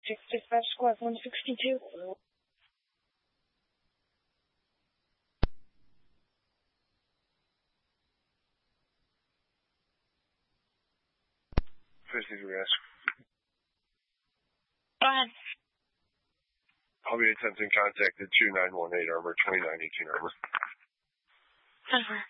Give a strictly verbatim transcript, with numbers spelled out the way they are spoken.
six dispatch squad one sixty-two. fifty-three S. Go ahead. I'll be attempting contact at two nine one eight Armor, twenty-nine eighteen Armor. Over.